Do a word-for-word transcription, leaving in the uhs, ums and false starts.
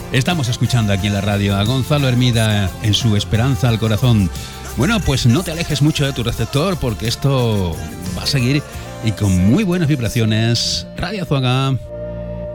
Estamos escuchando aquí en la radio a Gonzalo Hermida en su Esperanza al Corazón. Bueno, pues no te alejes mucho de tu receptor porque esto va a seguir y con muy buenas vibraciones. Radio Azuaga.